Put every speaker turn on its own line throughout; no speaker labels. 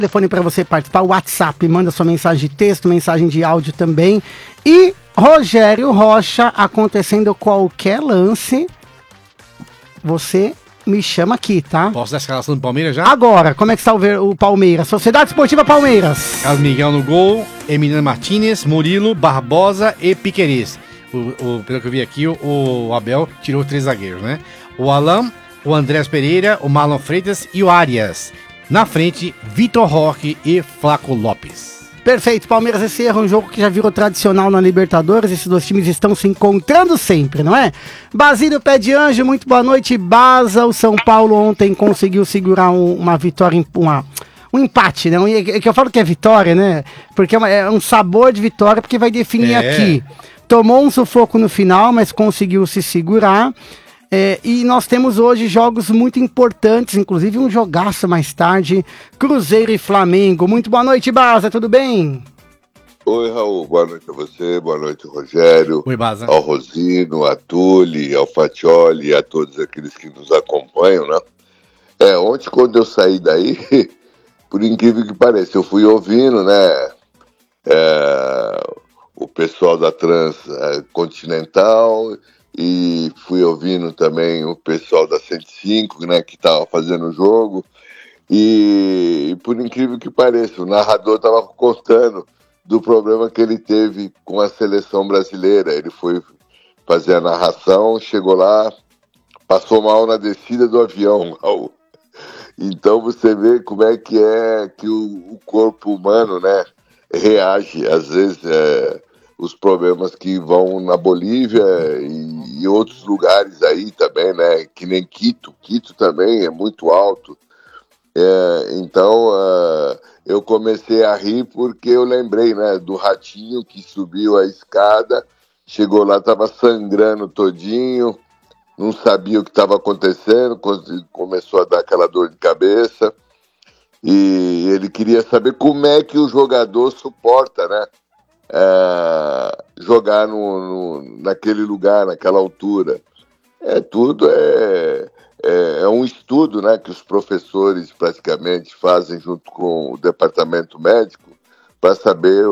Telefone para você participar, o WhatsApp, manda sua mensagem de texto, mensagem de áudio também. E Rogério Rocha, acontecendo qualquer lance, você me chama aqui, tá?
Posso dar a escalação do Palmeiras já?
Agora, como é que está o Palmeiras? Sociedade Esportiva Palmeiras.
Carlos Miguel no gol, Emiliano Martínez, Murilo, Barbosa e Piquerez. Pelo que eu vi aqui, o Abel tirou 3 zagueiros, né? O Alan, o Andrés Pereira, o Marlon Freitas e o Arias. Na frente, Vitor Roque e Flaco Lopes.
Perfeito, Palmeiras, esse é um jogo que já virou tradicional na Libertadores, esses dois times estão se encontrando sempre, não é? Basílio Pé de Anjo, muito boa noite, Baza, o São Paulo ontem conseguiu segurar uma vitória, um empate, né? Que eu falo que é vitória, né? Porque é um sabor de vitória, porque vai definir aqui. Tomou um sufoco no final, mas conseguiu se segurar. E nós temos hoje jogos muito importantes, inclusive um jogaço mais tarde, Cruzeiro e Flamengo. Muito boa noite, Baza, tudo bem?
Oi, Raul, boa noite a você, boa noite, Rogério.
Oi, Baza.
Ao Rosino, a Tule, ao Fatioli e a todos aqueles que nos acompanham, né? Ontem, quando eu saí daí, por incrível que pareça, eu fui ouvindo, né, o pessoal da Transcontinental, e fui ouvindo também o pessoal da 105, né, que estava fazendo o jogo, e por incrível que pareça, o narrador estava contando do problema que ele teve com a seleção brasileira. Ele foi fazer a narração, chegou lá, passou mal na descida do avião. Então você vê como é que o corpo humano, né, reage, às vezes, os problemas que vão na Bolívia e outros lugares aí também, né? Que nem Quito. Quito também é muito alto. Então, eu comecei a rir porque eu lembrei, né, do ratinho que subiu a escada, chegou lá, estava sangrando todinho, não sabia o que estava acontecendo, começou a dar aquela dor de cabeça, e ele queria saber como é que o jogador suporta, né? Jogar naquele lugar, naquela altura. É um estudo, né, que os professores praticamente fazem junto com o departamento médico para saber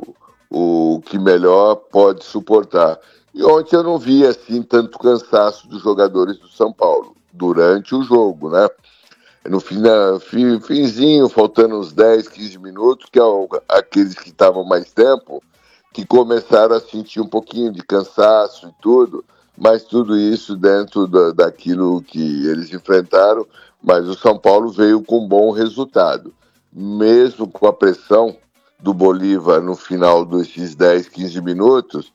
o que melhor pode suportar. E ontem eu não vi assim tanto cansaço dos jogadores do São Paulo durante o jogo, né? No finzinho, faltando uns 10, 15 minutos, que aqueles que estavam mais tempo, que começaram a sentir um pouquinho de cansaço e tudo, mas tudo isso dentro daquilo que eles enfrentaram. Mas o São Paulo veio com bom resultado. Mesmo com a pressão do Bolívar no final desses 10, 15 minutos,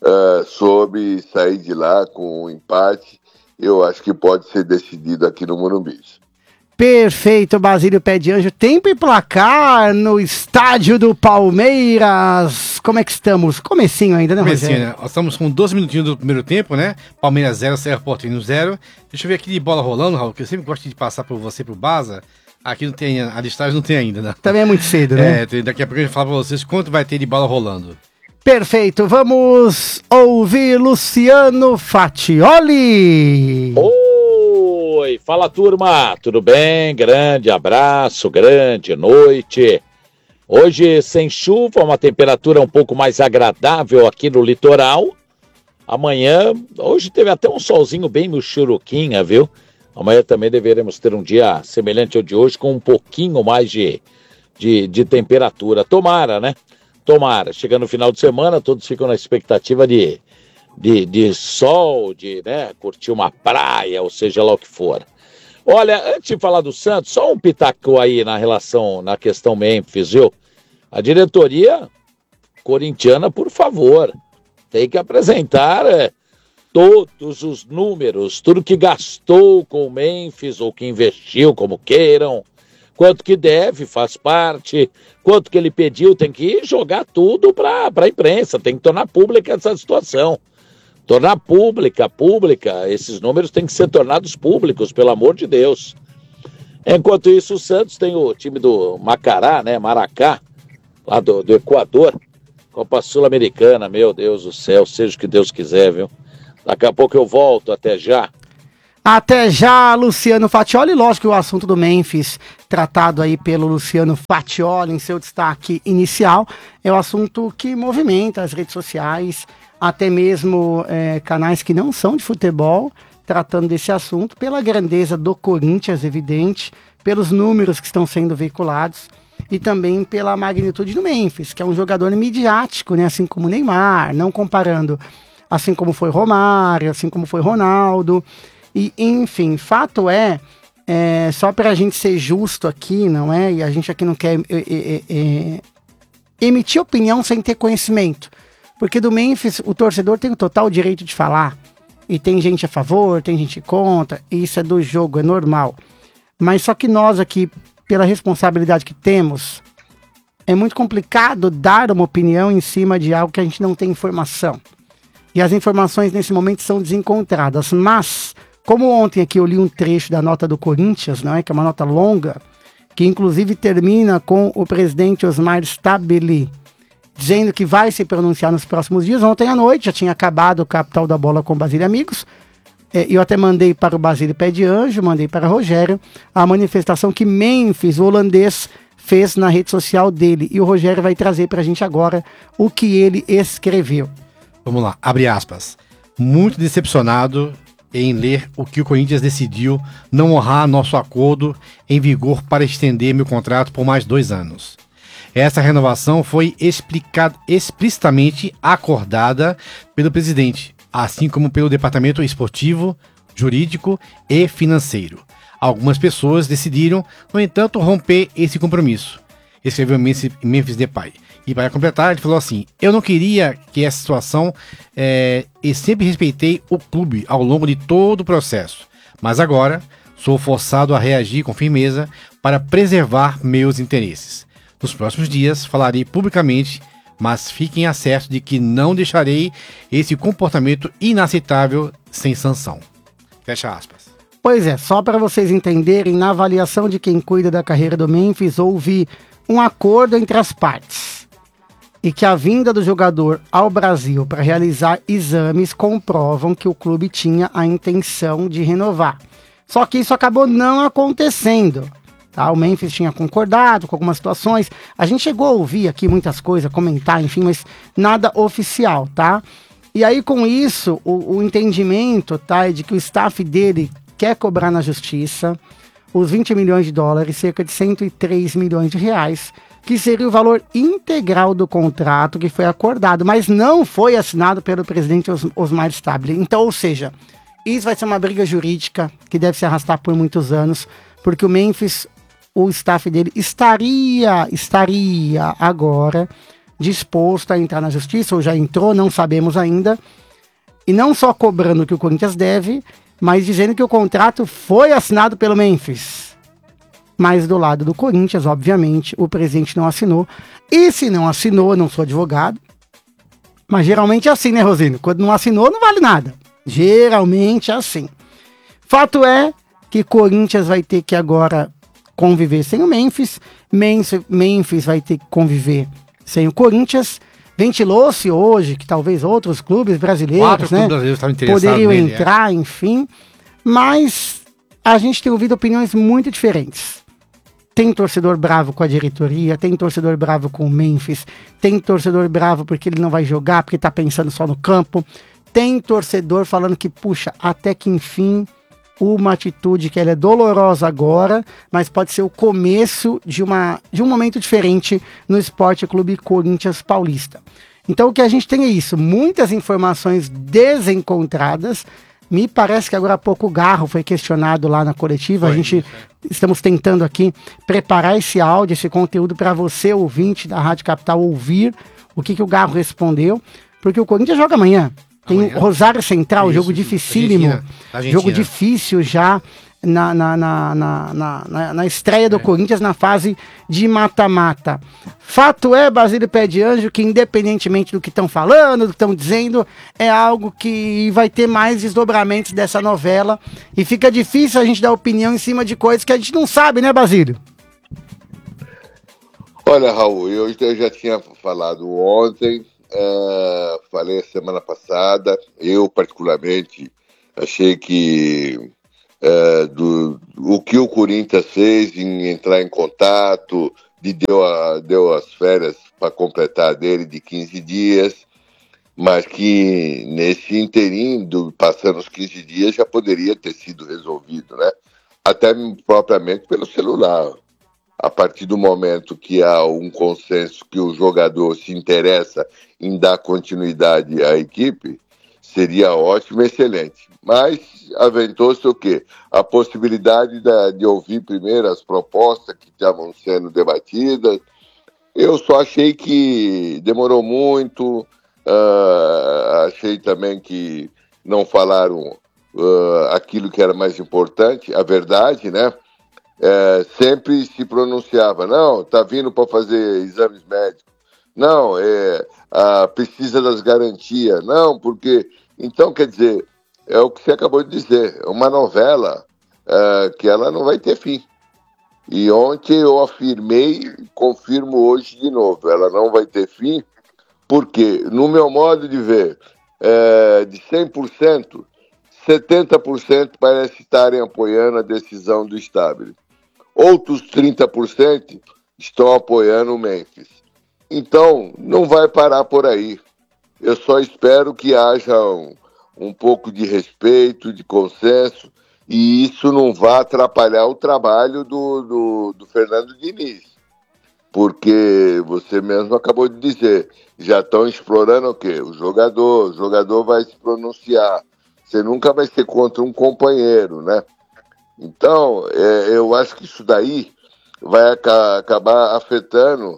soube sair de lá com um empate. Eu acho que pode ser decidido aqui no Morumbi.
Perfeito, Basílio Pé de Anjo. Tempo e placar no estádio do Palmeiras. Como é que estamos? Comecinho ainda, né, Rogério?
Né? Nós estamos com 12 minutinhos do primeiro tempo, né? Palmeiras 0, Cerro Porteño 0. Deixa eu ver aqui de bola rolando, Raul, que eu sempre gosto de passar por você pro Baza. Aqui não tem, a listagem não tem ainda, né?
Também é muito cedo, né?
Daqui a pouco a gente fala pra vocês quanto vai ter de bola rolando.
Perfeito, vamos ouvir Luciano Fatioli.
Oi, fala turma, tudo bem? Grande abraço, grande noite. Hoje sem chuva, uma temperatura um pouco mais agradável aqui no litoral. Amanhã, hoje teve até um solzinho bem michuruquinha, viu? Amanhã também deveremos ter um dia semelhante ao de hoje, com um pouquinho mais de temperatura. Tomara, né? Tomara. Chegando no final de semana, todos ficam na expectativa de sol, né, curtir uma praia, ou seja lá o que for. Olha, antes de falar do Santos, só um pitaco aí na questão Memphis, viu? A diretoria corintiana, por favor, tem que apresentar todos os números, tudo que gastou com o Memphis, ou que investiu, como queiram, quanto que deve, faz parte, quanto que ele pediu, tem que jogar tudo para a imprensa, tem que tornar pública essa situação. Tornar pública, esses números têm que ser tornados públicos, pelo amor de Deus. Enquanto isso, o Santos tem o time do Macará, né, Maracá, lá do Equador, Copa Sul-Americana, meu Deus do céu, seja o que Deus quiser, viu? Daqui a pouco eu volto, até já.
Até já, Luciano Faccioli. Lógico que o assunto do Memphis, tratado aí pelo Luciano Faccioli em seu destaque inicial, é o assunto que movimenta as redes sociais, até mesmo canais que não são de futebol, tratando desse assunto, pela grandeza do Corinthians, evidente, pelos números que estão sendo veiculados e também pela magnitude do Memphis, que é um jogador midiático, né, assim como o Neymar, não comparando, assim como foi Romário, assim como foi Ronaldo. E, enfim, fato só para a gente ser justo aqui, não é? E a gente aqui não quer emitir opinião sem ter conhecimento. Porque do Memphis, o torcedor tem o total direito de falar. E tem gente a favor, tem gente contra. E isso é do jogo, é normal. Mas só que nós aqui, pela responsabilidade que temos, é muito complicado dar uma opinião em cima de algo que a gente não tem informação. E as informações nesse momento são desencontradas. Mas, como ontem aqui eu li um trecho da nota do Corinthians, não é? Que é uma nota longa, que inclusive termina com o presidente Osmar Stabile dizendo que vai se pronunciar nos próximos dias. Ontem à noite já tinha acabado o Capital da Bola com o Basílio Amigos. Eu até mandei para o Basílio Pé de Anjo, mandei para Rogério a manifestação que Memphis, o holandês, fez na rede social dele. E o Rogério vai trazer para a gente agora o que ele escreveu.
Vamos lá, abre aspas. Muito decepcionado em ler o que o Corinthians decidiu não honrar nosso acordo em vigor para estender meu contrato por mais 2 anos. Essa renovação foi explicitamente acordada pelo presidente, assim como pelo departamento esportivo, jurídico e financeiro. Algumas pessoas decidiram, no entanto, romper esse compromisso, escreveu Memphis Depay. E para completar, ele falou assim: eu não queria que essa situação, e sempre respeitei o clube ao longo de todo o processo, mas agora sou forçado a reagir com firmeza para preservar meus interesses. Nos próximos dias falarei publicamente, mas fiquem a certo de que não deixarei esse comportamento inaceitável sem sanção. Fecha aspas.
Pois é, só para vocês entenderem, na avaliação de quem cuida da carreira do Memphis, houve um acordo entre as partes. E que a vinda do jogador ao Brasil para realizar exames comprovam que o clube tinha a intenção de renovar. Só que isso acabou não acontecendo. Tá? O Memphis tinha concordado com algumas situações. A gente chegou a ouvir aqui muitas coisas, comentar, enfim, mas nada oficial, tá? E aí, com isso, o entendimento, tá, é de que o staff dele quer cobrar na justiça os 20 milhões de dólares, cerca de 103 milhões de reais, que seria o valor integral do contrato que foi acordado, mas não foi assinado pelo presidente Osmar Stabile. Então, ou seja, isso vai ser uma briga jurídica que deve se arrastar por muitos anos, porque o Memphis, o staff dele estaria agora disposto a entrar na justiça, ou já entrou, não sabemos ainda, e não só cobrando o que o Corinthians deve, mas dizendo que o contrato foi assinado pelo Memphis. Mas do lado do Corinthians, obviamente, o presidente não assinou. E se não assinou, eu não sou advogado, mas geralmente é assim, né, Rosino? Quando não assinou, não vale nada. Geralmente é assim. Fato é que Corinthians vai ter que agora conviver sem o Memphis. Memphis vai ter que conviver sem o Corinthians. Ventilou-se hoje que talvez outros clubes brasileiros, né, poderiam entrar, enfim. Mas a gente tem ouvido opiniões muito diferentes. Tem torcedor bravo com a diretoria, tem torcedor bravo com o Memphis, tem torcedor bravo porque ele não vai jogar, porque tá pensando só no campo. Tem torcedor falando que, puxa, até que enfim, uma atitude que ela é dolorosa agora, mas pode ser o começo de um momento diferente no Esporte Clube Corinthians Paulista. Então o que a gente tem é isso, muitas informações desencontradas. Me parece que agora há pouco o Garro foi questionado lá na coletiva. A gente estamos tentando aqui preparar esse áudio, esse conteúdo para você, ouvinte da Rádio Capital, ouvir o que o Garro respondeu, porque o Corinthians joga amanhã. Tem o Rosário Central, isso, jogo dificílimo, Argentina. Jogo difícil já na estreia do Corinthians na fase de mata-mata. Fato é, Basílio Pé de Anjo, que independentemente do que estão falando, do que estão dizendo, é algo que vai ter mais desdobramentos dessa novela e fica difícil a gente dar opinião em cima de coisas que a gente não sabe, né, Basílio?
Olha, Raul, eu já tinha falado ontem, falei a semana passada, eu particularmente achei que o que o Corinthians fez em entrar em contato, deu as férias para completar dele de 15 dias, mas que nesse interim, passando os 15 dias, já poderia ter sido resolvido, né? Até propriamente pelo celular. A partir do momento que há um consenso que o jogador se interessa em dar continuidade à equipe, seria ótimo e excelente. Mas aventou-se o quê? A possibilidade de ouvir primeiro as propostas que estavam sendo debatidas. Eu só achei que demorou muito, achei também que não falaram aquilo que era mais importante, a verdade, né? Sempre se pronunciava, não, está vindo para fazer exames médicos, não, precisa das garantias, não, porque... Então, quer dizer, é o que você acabou de dizer, é uma novela que ela não vai ter fim. E ontem eu afirmei, confirmo hoje de novo, ela não vai ter fim, porque, no meu modo de ver, de 100%, 70% parece estarem apoiando a decisão do Stabile. Outros 30% estão apoiando o Memphis. Então, não vai parar por aí. Eu só espero que haja um pouco de respeito, de consenso, e isso não vá atrapalhar o trabalho do Fernando Diniz. Porque você mesmo acabou de dizer, já estão explorando o quê? O jogador vai se pronunciar. Você nunca vai ser contra um companheiro, né? Então, eu acho que isso daí vai acabar afetando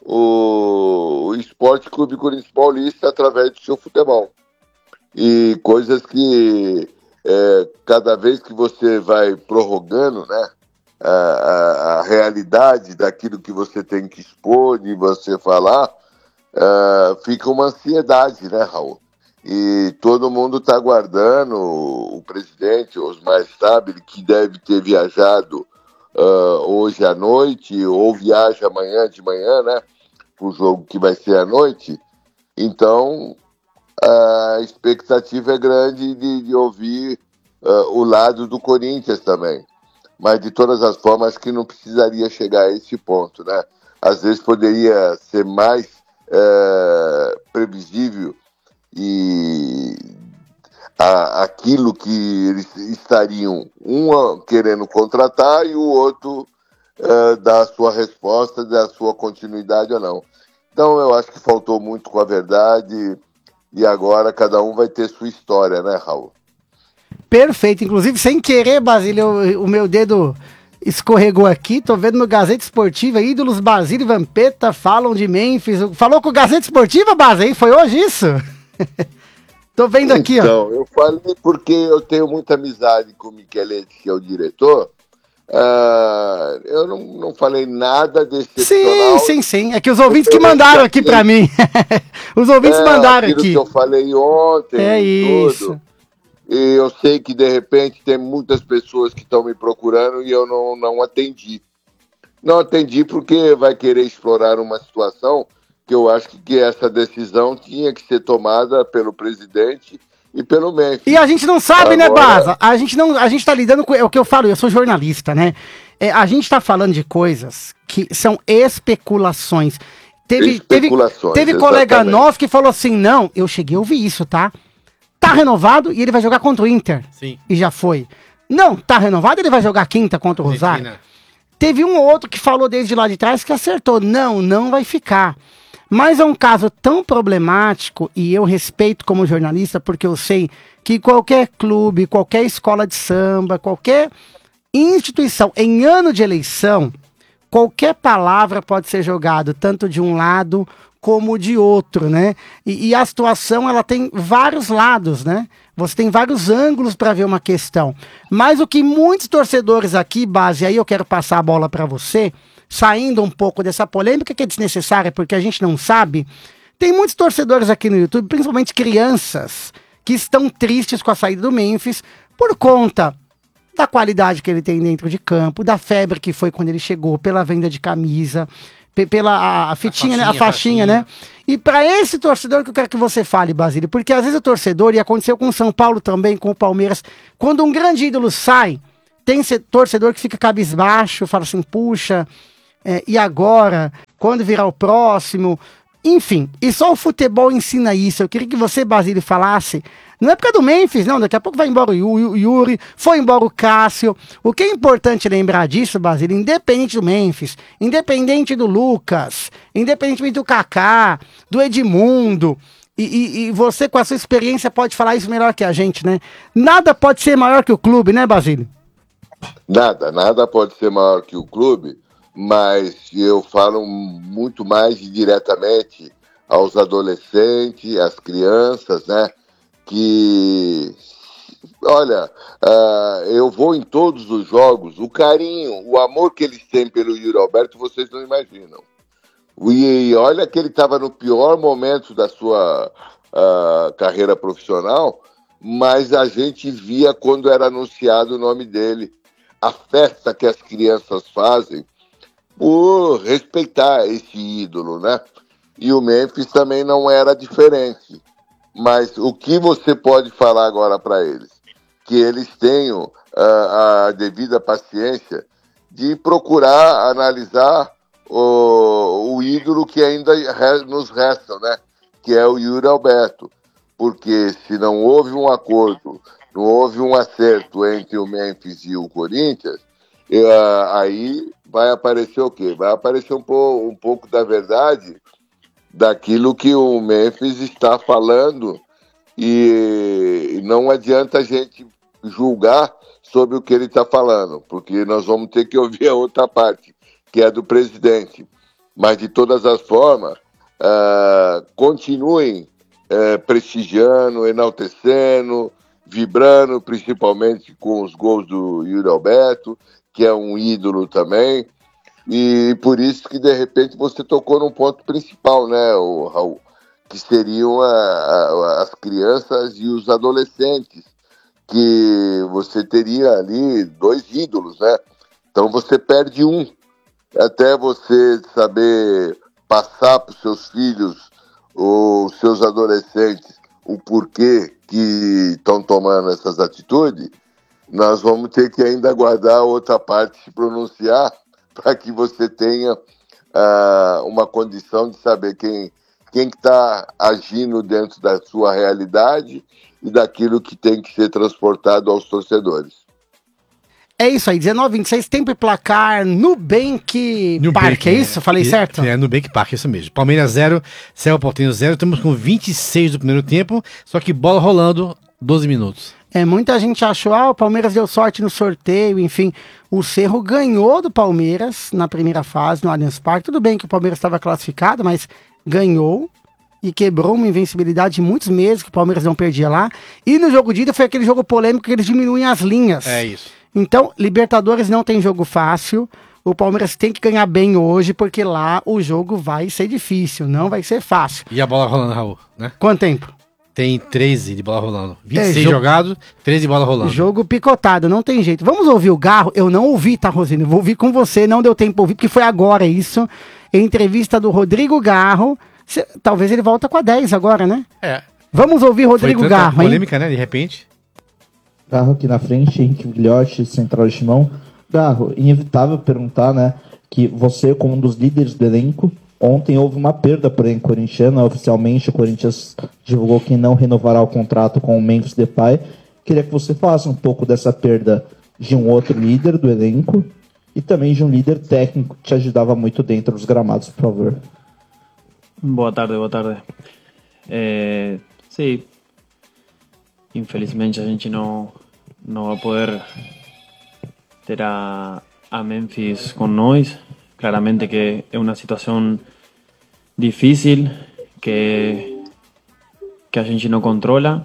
o Esporte Clube Corinthians Paulista através do seu futebol. E coisas que cada vez que você vai prorrogando, né, a realidade daquilo que você tem que expor, de você falar, fica uma ansiedade, né, Raul? E todo mundo está aguardando o presidente, Osmar Stabile, que deve ter viajado hoje à noite, ou viaja amanhã de manhã, né, para o jogo que vai ser à noite. Então, a expectativa é grande de ouvir o lado do Corinthians também. Mas, de todas as formas, acho que não precisaria chegar a esse ponto, né? Às vezes poderia ser mais previsível e aquilo que eles estariam, um querendo contratar e o outro dar a sua resposta, dar a sua continuidade ou não. Então, eu acho que faltou muito com a verdade e agora cada um vai ter sua história, né, Raul?
Perfeito. Inclusive, sem querer, Basílio, o meu dedo escorregou aqui. Tô vendo no Gazeta Esportiva, ídolos Basílio e Vampeta falam de Memphis. Falou com o Gazeta Esportiva, Basílio? Foi hoje isso? Tô vendo aqui, ó.
Então, eu falei porque eu tenho muita amizade com o Micheletti, que é o diretor. Eu não falei nada excepcional.
Sim. É que os ouvintes que mandaram aqui pra mim. Os ouvintes mandaram aqui.
Que eu falei ontem.
É isso.
E eu sei que, de repente, tem muitas pessoas que estão me procurando e eu não atendi. Não atendi porque vai querer explorar uma situação que eu acho que essa decisão tinha que ser tomada pelo presidente e pelo Memphis.
E a gente não sabe, né, Baza? A gente tá lidando com... É o que eu falo, eu sou jornalista, né? A gente tá falando de coisas que são especulações. Teve colega nosso que falou assim, não, eu cheguei a ouvir isso, tá? Tá renovado e ele vai jogar contra o Inter.
Sim.
E já foi. Não, tá renovado e ele vai jogar quinta contra o Rosário. Teve um ou outro que falou desde lá de trás que acertou. Não vai ficar. Mas é um caso tão problemático, e eu respeito como jornalista, porque eu sei que qualquer clube, qualquer escola de samba, qualquer instituição, em ano de eleição, qualquer palavra pode ser jogada, tanto de um lado como de outro, né? E a situação, ela tem vários lados, né? Você tem vários ângulos para ver uma questão. Mas o que muitos torcedores aqui, Base, aí eu quero passar a bola para você, saindo um pouco dessa polêmica que é desnecessária, porque a gente não sabe, tem muitos torcedores aqui no YouTube, principalmente crianças, que estão tristes com a saída do Memphis por conta da qualidade que ele tem dentro de campo, da febre que foi quando ele chegou, pela venda de camisa, pela a faixinha, né? E para esse torcedor que eu quero que você fale, Basílio, porque às vezes o torcedor, e aconteceu com o São Paulo também, com o Palmeiras, quando um grande ídolo sai, Tem torcedor que fica cabisbaixo, fala assim, puxa, e agora? Quando virá o próximo? Enfim, e só o futebol ensina isso. Eu queria que você, Basílio, falasse. Não é por causa do Memphis, não. Daqui a pouco vai embora o Yuri, foi embora o Cássio. O que é importante lembrar disso, Basílio, independente do Memphis, independente do Lucas, independentemente do Kaká, do Edmundo, e você com a sua experiência pode falar isso melhor que a gente, né? Nada pode ser maior que o clube, né, Basílio?
Nada pode ser maior que o clube, mas eu falo muito mais diretamente aos adolescentes, às crianças, né? Que, olha, eu vou em todos os jogos, o carinho, o amor que eles têm pelo Yuri Alberto, vocês não imaginam. E olha que ele estava no pior momento da sua carreira profissional, mas a gente via quando era anunciado o nome dele, a festa que as crianças fazem por respeitar esse ídolo, né? E o Memphis também não era diferente. Mas o que você pode falar agora para eles? Que eles tenham a devida paciência de procurar analisar o ídolo que ainda nos resta, né? Que é o Yuri Alberto. Porque se não houve um acordo, não houve um acerto entre o Memphis e o Corinthians, aí vai aparecer o quê? Vai aparecer um pouco da verdade daquilo que o Memphis está falando, e não adianta a gente julgar sobre o que ele está falando, porque nós vamos ter que ouvir a outra parte, que é do presidente. Mas, de todas as formas, continuem prestigiando, enaltecendo, vibrando, principalmente com os gols do Yuri Alberto, que é um ídolo também. E por isso que, de repente, você tocou num ponto principal, né, Raul? Que seriam as crianças e os adolescentes, que você teria ali 2 ídolos, né? Então você perde um. Até você saber passar para os seus filhos ou seus adolescentes o porquê que estão tomando essas atitudes, nós vamos ter que ainda aguardar a outra parte se pronunciar, para que você tenha uma condição de saber quem está agindo dentro da sua realidade e daquilo que tem que ser transportado aos torcedores.
É isso aí, 19-26, tempo e placar, Nubank Park, é isso? Falei certo?
É, Nubank Park, isso mesmo. Palmeiras 0, Cerro Porteño 0, estamos com 26 do primeiro tempo, só que bola rolando, 12 minutos.
Muita gente achou, o Palmeiras deu sorte no sorteio, enfim. O Cerro ganhou do Palmeiras na primeira fase, no Allianz Parque. Tudo bem que o Palmeiras estava classificado, mas ganhou e quebrou uma invencibilidade de muitos meses que o Palmeiras não perdia lá. E no jogo de ida foi aquele jogo polêmico que eles diminuem as linhas.
É isso.
Então, Libertadores não tem jogo fácil. O Palmeiras tem que ganhar bem hoje, porque lá o jogo vai ser difícil, não vai ser fácil.
E a bola rolando, Raul, né?
Quanto tempo?
Tem 13 de bola rolando. 26 jogados, 13 de bola rolando.
Jogo picotado, não tem jeito. Vamos ouvir o Garro? Eu não ouvi, tá, Rosine? Vou ouvir com você, não deu tempo de ouvir, porque foi agora isso. Entrevista do Rodrigo Garro. Talvez ele volta com a 10 agora, né? Vamos ouvir Rodrigo Garro, hein?
Polêmica, né? De repente.
Garro aqui na frente, Henrique Guilhote, central de Timão. Garro, inevitável perguntar, né? Que você, como um dos líderes do elenco, ontem houve uma perda para o elenco corintiano. Oficialmente, o Corinthians divulgou que não renovará o contrato com o Memphis Depay. Queria que você falasse um pouco dessa perda de um outro líder do elenco e também de um líder técnico que te ajudava muito dentro dos gramados, por favor.
Boa tarde. Sim, infelizmente a gente não vai poder ter a Memphis com nós. Claramente que é uma situação difícil que a gente não controla.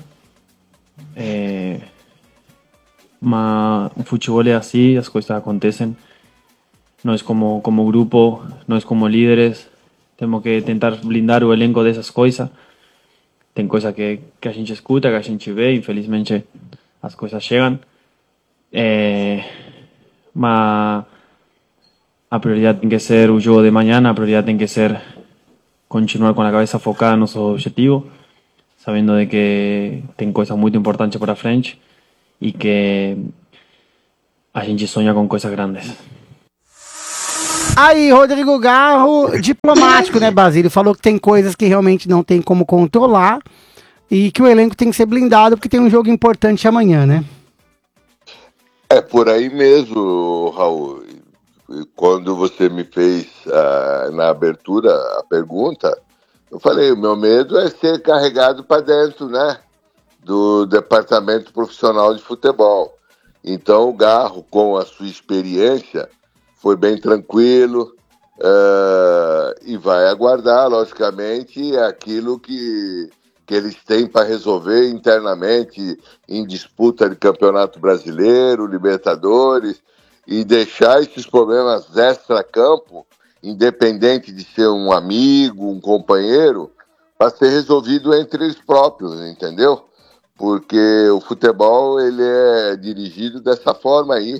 Mas o futebol é assim, as coisas acontecem. Nós como grupo, nós como líderes, temos que tentar blindar o elenco dessas coisas. Tem coisas que a gente escuta, que a gente vê, infelizmente as coisas chegam. Mas a prioridade tem que ser o jogo de manhã, a prioridade tem que ser continuar com a cabeça focada no nosso objetivo, sabendo de que tem coisas muito importantes para frente e que a gente sonha com coisas grandes.
Aí, Rodrigo Garro, diplomático, né, Basílio? Falou que tem coisas que realmente não tem como controlar e que o elenco tem que ser blindado porque tem um jogo importante amanhã, né?
É por aí mesmo, Raul. Quando você me fez na abertura a pergunta, eu falei, o meu medo é ser carregado para dentro, né, do departamento profissional de futebol. Então o Garro, com a sua experiência, foi bem tranquilo e vai aguardar, logicamente, aquilo que eles têm para resolver internamente em disputa de Campeonato Brasileiro, Libertadores, e deixar esses problemas extra-campo, independente de ser um amigo, um companheiro, para ser resolvido entre eles próprios, entendeu? Porque o futebol ele é dirigido dessa forma aí.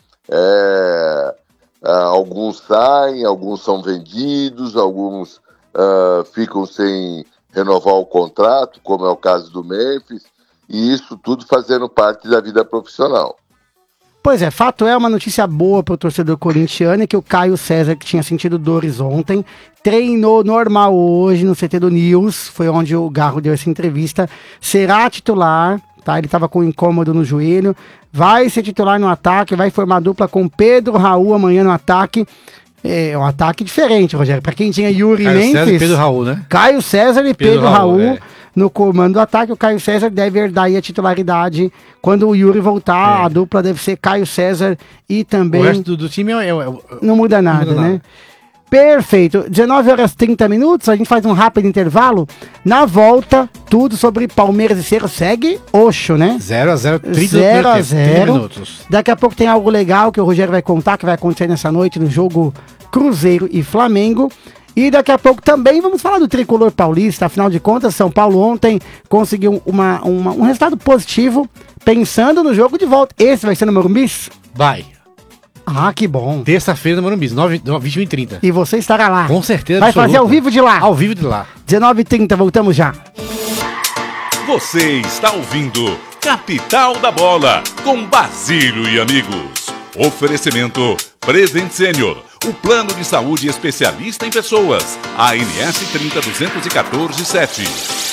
Alguns saem, alguns são vendidos, alguns ficam sem renovar o contrato, como é o caso do Memphis, e isso tudo fazendo parte da vida profissional.
Pois é, fato é, uma notícia boa para o torcedor corintiano é que o Caio César, que tinha sentido dores ontem, treinou normal hoje no CT do News, foi onde o Garro deu essa entrevista, será titular, tá? Ele estava com incômodo no joelho, vai ser titular no ataque, vai formar dupla com Pedro Raul amanhã no ataque. É um ataque diferente, Rogério. Para quem tinha Yuri
Caio
Memphis,
César e Pedro Raul, né?
Caio César e Pedro Raul no comando do ataque. O Caio César deve herdar aí a titularidade. Quando o Yuri voltar, a dupla deve ser Caio César e também...
O resto do time
não muda nada, né? Perfeito. 19h30, a gente faz um rápido intervalo. Na volta, tudo sobre Palmeiras e Cerro segue Oxo, né?
0x0,
30 minutos. Daqui a pouco tem algo legal que o Rogério vai contar, que vai acontecer nessa noite no jogo Cruzeiro e Flamengo. E daqui a pouco também vamos falar do tricolor paulista. Afinal de contas, São Paulo ontem conseguiu um resultado positivo, pensando no jogo de volta. Esse vai ser no Morumbi?
Vai.
Ah, que bom.
Terça-feira no Morumbi, 21h30.
E você estará lá.
Com certeza.
Vai fazer ao vivo de lá.
Ao vivo de lá.
19h30, voltamos já.
Você está ouvindo Capital da Bola, com Basílio e amigos. Oferecimento Prevent Senior, o plano de saúde especialista em pessoas. ANS 302147.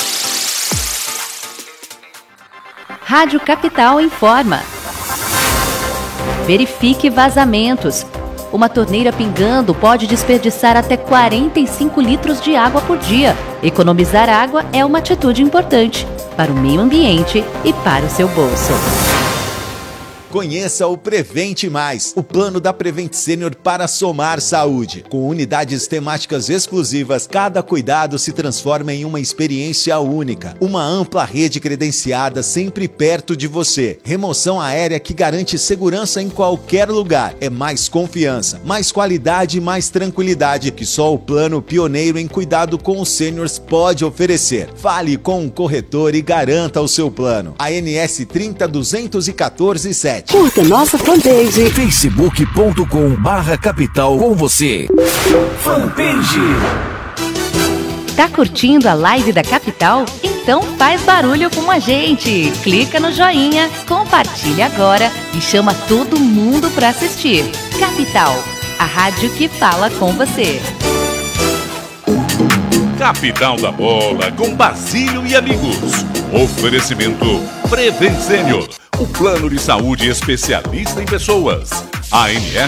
Rádio Capital informa. Verifique vazamentos. Uma torneira pingando pode desperdiçar até 45 litros de água por dia. Economizar água é uma atitude importante para o meio ambiente e para o seu bolso.
Conheça o Prevente Mais, o plano da Prevent Senior para somar saúde. Com unidades temáticas exclusivas, cada cuidado se transforma em uma experiência única. Uma ampla rede credenciada sempre perto de você. Remoção aérea que garante segurança em qualquer lugar. É mais confiança, mais qualidade e mais tranquilidade que só o plano pioneiro em cuidado com os sêniors pode oferecer. Fale com um corretor e garanta o seu plano. ANS 302147.
Curta nossa fanpage facebook.com/capital com você. Fanpage.
Tá curtindo a live da Capital? Então faz barulho com a gente. Clica no joinha, compartilha agora e chama todo mundo para assistir. Capital, a rádio que fala com você.
Capital da Bola, com Basílio e amigos. Oferecimento Prevent Senior, o plano de saúde especialista em pessoas. ANS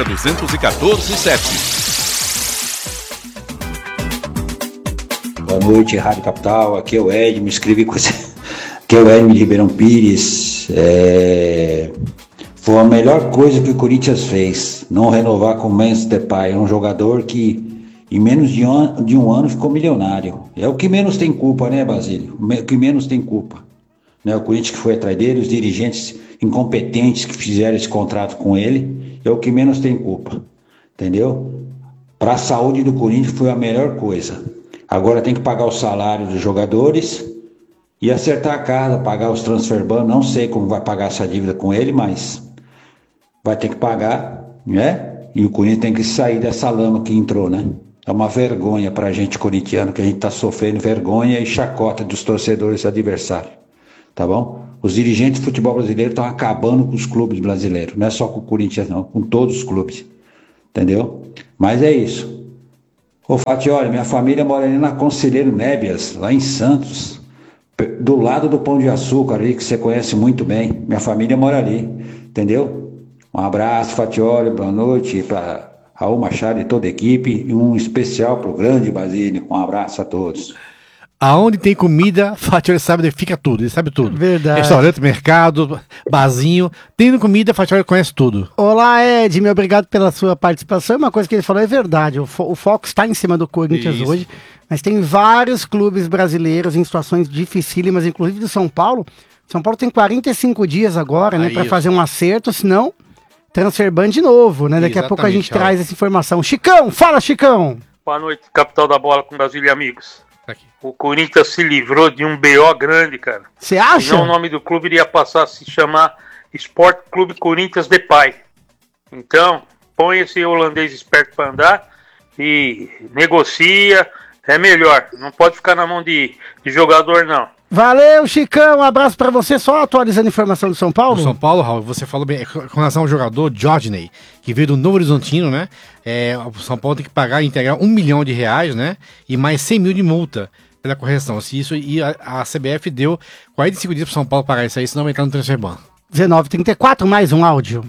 302147.
Boa noite, Rádio Capital. Aqui é o Ed, me inscrevi com você. Aqui é o Ed de Ribeirão Pires. Foi a melhor coisa que o Corinthians fez, não renovar com o Memphis Depay. É um jogador que em menos de um ano ficou milionário. É o que menos tem culpa, né, Basílio? O que menos tem culpa. Né? O Corinthians que foi atrás dele, os dirigentes incompetentes que fizeram esse contrato com ele, é o que menos tem culpa. Entendeu? Para a saúde do Corinthians foi a melhor coisa. Agora tem que pagar o salário dos jogadores e acertar a casa, pagar os transfer ban. Não sei como vai pagar essa dívida com ele, mas vai ter que pagar, né? E o Corinthians tem que sair dessa lama que entrou, né? É uma vergonha pra gente corintiano, que a gente tá sofrendo vergonha e chacota dos torcedores adversários. tá bom? Os dirigentes do futebol brasileiro estão acabando com os clubes brasileiros, não é só com o Corinthians não, com todos os clubes, entendeu? Mas é isso. Ô Fatioli, minha família mora ali na Conselheiro Nébias, lá em Santos, do lado do Pão de Açúcar ali, que você conhece muito bem. Minha família mora ali, entendeu? Um abraço, Fatioli, boa noite para Raul Machado e toda a equipe, e um especial pro grande Basílio. Um abraço a todos.
Aonde tem comida, Fatioli sabe, ele fica tudo, ele sabe tudo.
Verdade.
Restaurante, mercado, barzinho, tendo comida, Fatioli conhece tudo.
Olá, Ed, meu obrigado pela sua participação. Uma coisa que ele falou é verdade, o foco está em cima do Corinthians
Isso.
hoje, mas tem vários clubes brasileiros em situações dificílimas, inclusive do São Paulo. São Paulo tem 45 dias agora, né, para fazer um acerto, senão transfer ban de novo, né? Daqui a pouco a gente traz essa informação. Chicão, fala, Chicão!
Boa noite, capital da bola com Brasil e amigos. O Corinthians se livrou de um BO grande, cara.
Você acha?
Senão o nome do clube iria passar a se chamar Sport Clube Corinthians Depay. Então, põe esse holandês esperto para andar e negocia, é melhor. Não pode ficar na mão de jogador, não.
Valeu, Chicão, um abraço pra você. Só atualizando a informação do São Paulo.
Do São Paulo, Raul, você falou bem, com relação ao jogador Jorginho, que veio do Novo Horizontino, né? O São Paulo tem que pagar e integrar R$1 milhão, né? E mais 100 mil de multa pela correção. Se isso, e a CBF deu 45 dias pro São Paulo pagar isso aí, senão vai entrar no transfer ban.
19h34, mais um áudio.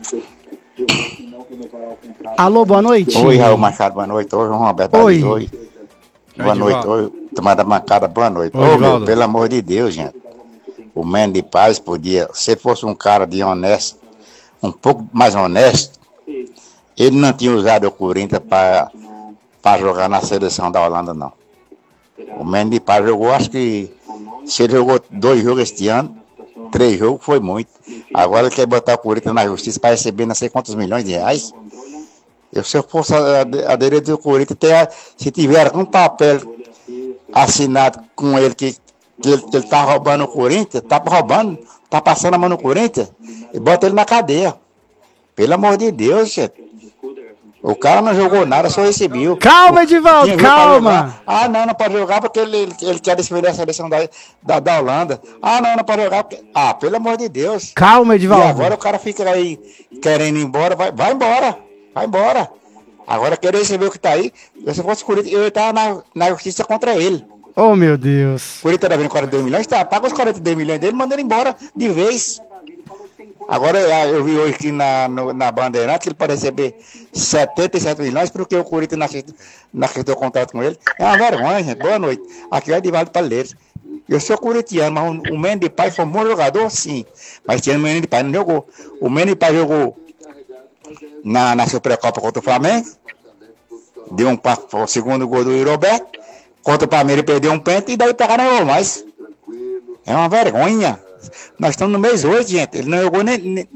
Alô, boa noite.
Oi, Raul Machado, boa noite. Oi, João Roberto.
Oi.
Boa noite, oi. Tomada bancada, boa noite. Ô, meu, pelo amor de Deus, gente. O Mano de Paz podia, se fosse um cara de honesto, um pouco mais honesto, ele não tinha usado o Corinthians para jogar na seleção da Holanda, não. O Mano de Paz jogou, acho que se ele jogou 2 jogos este ano, 3 jogos foi muito. Agora ele quer botar o Corinthians na justiça para receber não sei quantos milhões de reais. Se eu fosse a direita do Corinthians, se tiver um papel assinado com ele que ele tá roubando o Corinthians, tá passando a mão no Corinthians, e bota ele na cadeia. Pelo amor de Deus, gente. O cara não jogou nada, só recebeu.
Calma, Edivaldo, calma.
Não pode jogar porque ele quer defender a seleção da Holanda. Não pode jogar porque... pelo amor de Deus.
Calma, Edivaldo.
E agora o cara fica aí querendo ir embora, vai embora. Vai embora. Agora querer receber o que tá aí. Se fosse o Corinthians, eu estava na justiça contra ele.
Oh, meu Deus.
O Corinthians tá vendo 42 milhões, paga os 42 milhões dele, manda ele embora de vez. Agora eu vi hoje aqui na Bandeirante que ele pode receber 77 milhões porque o Corinthians não aceitou o contrato com ele. É uma vergonha, gente. Boa noite. Aqui é o Edivaldo Palheiros. Eu sou corintiano, mas o Mano de Paz foi um bom jogador, sim. Mas tinha o Mano de Paz, não jogou. O Mano de Paz jogou na Supercopa contra o Flamengo, deu o segundo gol do Roberto, contra o Palmeiras perdeu um pênalti e daí pegar não jogou mais. É uma vergonha. Nós estamos no mês 8, gente. Ele não jogou nem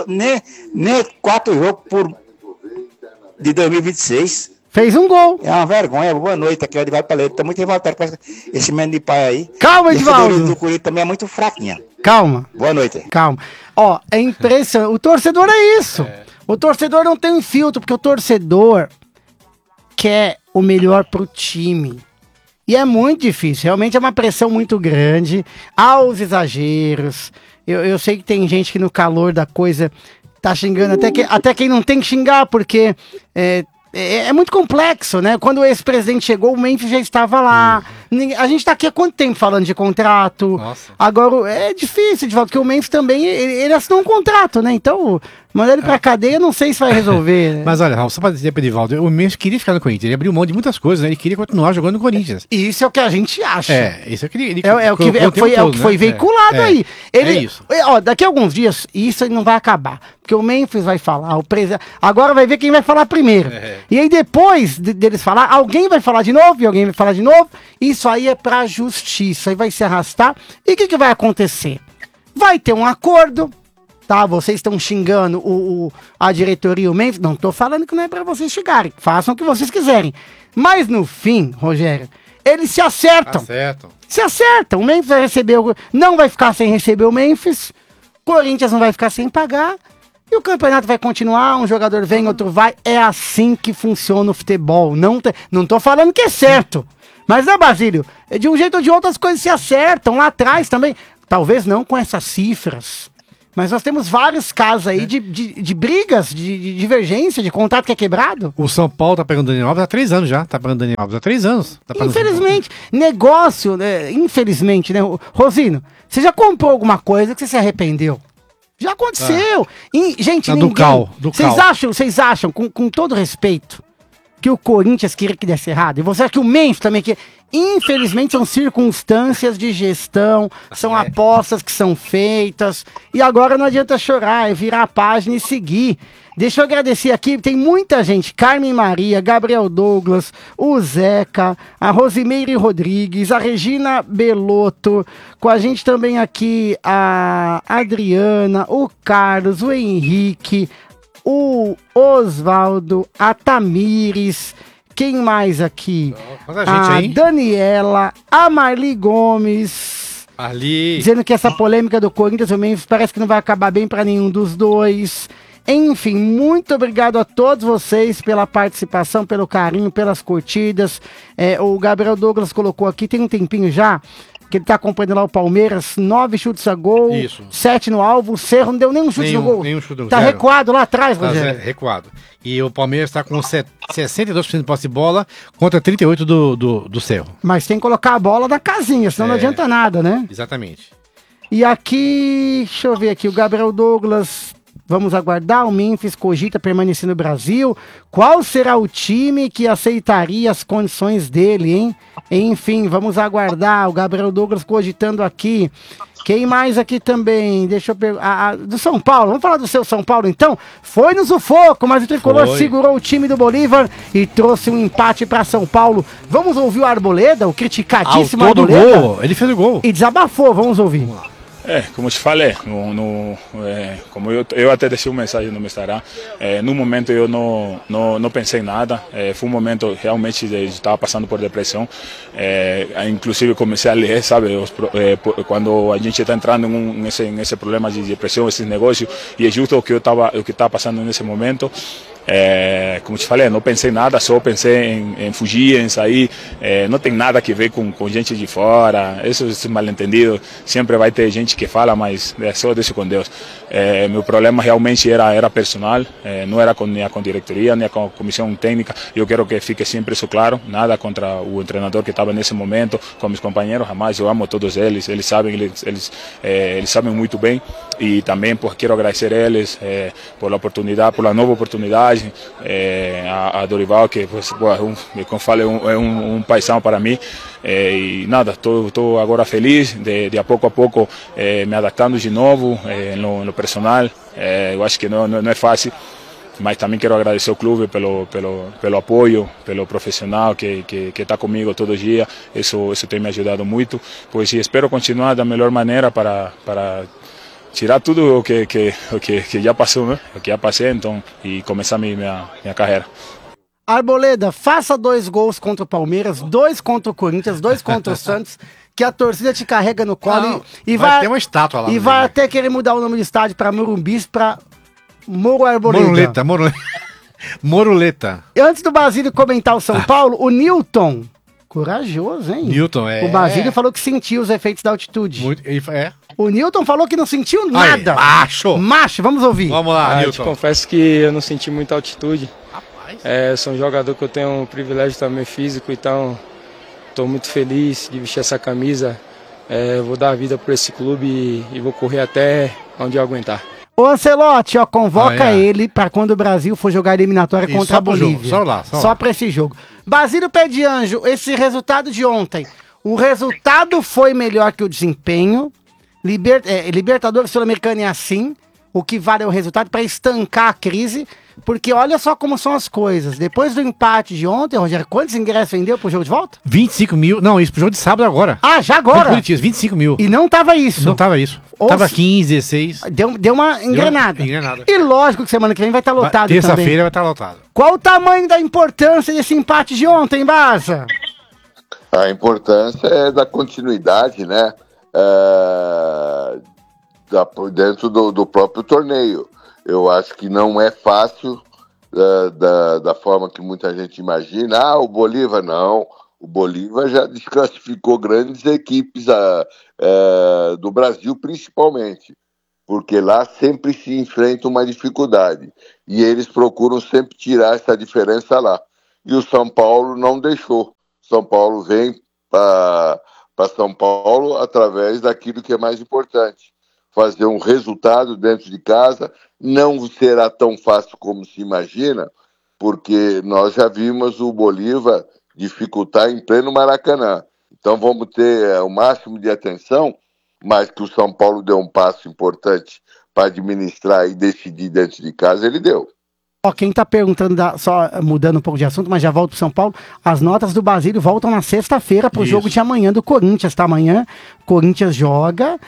4 jogos de 2026.
Fez um gol.
É uma vergonha. Boa noite, aqui é o Edivaldo Palheiros. Estou muito revoltado com esse Mano de Pai aí.
Calma, Edivaldo.
Esse do Corinthians também é muito fraquinha.
Calma.
Boa noite.
Calma. Ó, é impressionante. O torcedor é isso. O torcedor não tem filtro, porque o torcedor quer o melhor pro time. E é muito difícil, realmente é uma pressão muito grande, aos exageros. Eu sei que tem gente que no calor da coisa tá xingando, até quem não tem que xingar, porque é muito complexo, né? Quando o ex-presidente chegou, o Memphis já estava lá. A gente tá aqui há quanto tempo falando de contrato?
Nossa. Agora,
é difícil, de volta, porque o Memphis também, ele assinou um contrato, né? Então, mandar ele pra cadeia, não sei se vai resolver. Né?
Mas olha, Raul, só pra dizer pro Edivaldo, o Memphis queria ficar no Corinthians, ele abriu mão de muitas coisas, né? Ele queria continuar jogando no Corinthians.
Isso é o que a gente acha.
Isso é o que ele
é o que foi veiculado aí.
É isso.
Ó, daqui a alguns dias, isso não vai acabar. Porque o Memphis vai falar, agora vai ver quem vai falar primeiro. E aí depois deles falar, alguém vai falar de novo, e alguém vai falar de novo. Isso aí é pra justiça, aí vai se arrastar. E o que vai acontecer? Vai ter um acordo, tá? Vocês estão xingando a diretoria e o Memphis. Não tô falando que não é pra vocês xingarem. Façam o que vocês quiserem. Mas no fim, Rogério, eles se acertam. Se acertam. O Memphis vai receber, não vai ficar sem receber o Memphis. Corinthians não vai ficar sem pagar. E o campeonato vai continuar, um jogador vem, outro vai. É assim que funciona o futebol. Não tô falando que é certo. Mas, né, Basílio? De um jeito ou de outro as coisas se acertam. Lá atrás também. talvez não com essas cifras, mas nós temos vários casos aí de brigas, de divergência, de contrato que é quebrado.
O São Paulo tá pegando o Daniel Alves há 3 anos já. Tá pegando o Daniel Alves há 3 anos. Tá
Infelizmente, negócio, né, infelizmente, né? Rosino, você já comprou alguma coisa que você se arrependeu? Já aconteceu. Gente, vocês acham, com todo respeito, que o Corinthians queria que desse errado? E você acha que o Memphis também queria? Infelizmente são circunstâncias de gestão, são apostas que são feitas, e agora não adianta chorar, é virar a página e seguir. Deixa eu agradecer aqui, tem muita gente, Carmen Maria, Gabriel Douglas, o Zeca, a Rosimeire Rodrigues, a Regina Belotto, com a gente também aqui a Adriana, o Carlos, o Henrique, o Osvaldo, a Tamires, quem mais aqui? A Daniela, a Marli Gomes, dizendo que essa polêmica do Corinthians também parece que não vai acabar bem para nenhum dos dois. Enfim, muito obrigado a todos vocês pela participação, pelo carinho, pelas curtidas. O Gabriel Douglas colocou aqui, tem um tempinho já, que ele tá acompanhando lá o Palmeiras, 9 chutes a gol, 7 no alvo, o Cerro não deu nenhum chute no gol.
Nenhum chute no
tá
zero.
Recuado lá atrás, Rogério.
Recuado. E o Palmeiras tá com 62% de posse de bola contra 38% do Cerro.
Mas tem que colocar a bola na casinha, senão não adianta nada, né?
Exatamente.
E aqui, deixa eu ver aqui, o Gabriel Douglas... Vamos aguardar, o Memphis cogita permanecer no Brasil. Qual será o time que aceitaria as condições dele, hein? Enfim, vamos aguardar. O Gabriel Douglas cogitando aqui. Quem mais aqui também? Deixa eu perguntar. Do São Paulo. Vamos falar do seu São Paulo, então? Foi no sufoco, mas o Tricolor segurou o time do Bolívar e trouxe um empate para São Paulo. Vamos ouvir o Arboleda, o criticadíssimo Arboleda.
Gol. Ele fez o gol.
E desabafou, vamos ouvir. Vamos lá.
Como te falei, como eu até deixei uma mensagem no meu Instagram, no momento eu não pensei em nada, foi um momento realmente de estava passando por depressão, inclusive comecei a ler, sabe, quando a gente está entrando nesse problema de depressão, esses negócios, e é justo o que estava passando nesse momento. Como te falei, não pensei em nada, só pensei em fugir, em sair, não tem nada a ver com gente de fora, esse mal-entendido, sempre vai ter gente que fala, mas só deixo com Deus. Meu problema realmente era personal, não era nem com a diretoria, nem com a comissão técnica, eu quero que fique sempre isso claro, nada contra o treinador que estava nesse momento, com meus companheiros, jamais, eu amo todos eles sabem, eles sabem muito bem, e também quero agradecer a eles por a nova oportunidade, a Dorival, que como falei, é um paizão para mim, e nada, estou agora feliz de a pouco me adaptando de novo no personal. Eu acho que não é fácil, mas também quero agradecer ao clube pelo apoio, pelo profissional que está comigo todo dia, isso tem me ajudado muito, pois espero continuar da melhor maneira para tirar tudo o que já passou, né? O que já passei, então, e começar minha carreira.
Arboleda, faça 2 gols contra o Palmeiras, 2 contra o Corinthians, 2 contra o Santos, que a torcida te carrega no colo e vai ter uma estátua lá. E vai até querer mudar o nome do estádio para Morumbis, para Moro Arboleda.
Moruleta.
Antes do Basílio comentar o São Paulo, o Newton, corajoso, hein?
Newton,
O Basílio falou que sentiu os efeitos da altitude.
Ele
O Newton falou que não sentiu nada. Macho, vamos ouvir.
Vamos lá, Newton.
Eu te confesso que eu não senti muita altitude. Sou um jogador que eu tenho um privilégio também físico, então estou muito feliz de vestir essa camisa. Vou dar a vida por esse clube e vou correr até onde eu aguentar.
Ô Ancelotti, convoca ele para quando o Brasil for jogar eliminatória contra a Bolívia. Só para esse jogo. Basílio Pé de Anjo, esse resultado de ontem, o resultado foi melhor que o desempenho. Libertadores Sul-Americana é assim, o que vale é o resultado para estancar a crise, porque olha só como são as coisas. Depois do empate de ontem, Rogério, quantos ingressos vendeu pro jogo de volta?
25 mil, não, isso pro jogo de sábado agora.
Já agora?
25 mil.
E não tava isso.
Não tava isso. Tava 15, 16.
Deu uma engrenada. E lógico que semana que vem vai estar lotado também.
Terça-feira vai estar lotado.
Qual o tamanho da importância desse empate de ontem, Baza?
A importância é da continuidade, né? Dentro do próprio torneio. Eu acho que não é fácil da forma que muita gente imagina. O Bolívar não. O Bolívar já desclassificou grandes equipes do Brasil, principalmente, porque lá sempre se enfrenta uma dificuldade e eles procuram sempre tirar essa diferença lá. E o São Paulo não deixou. São Paulo vem para São Paulo através daquilo que é mais importante, fazer um resultado dentro de casa. Não será tão fácil como se imagina, porque nós já vimos o Bolívar dificultar em pleno Maracanã. Então vamos ter o máximo de atenção, mas que o São Paulo deu um passo importante para administrar e decidir dentro de casa, ele deu.
Ó, quem tá perguntando, só mudando um pouco de assunto, mas já volto pro São Paulo, as notas do Basílio voltam na sexta-feira pro jogo de amanhã do Corinthians, tá? Amanhã, Corinthians joga,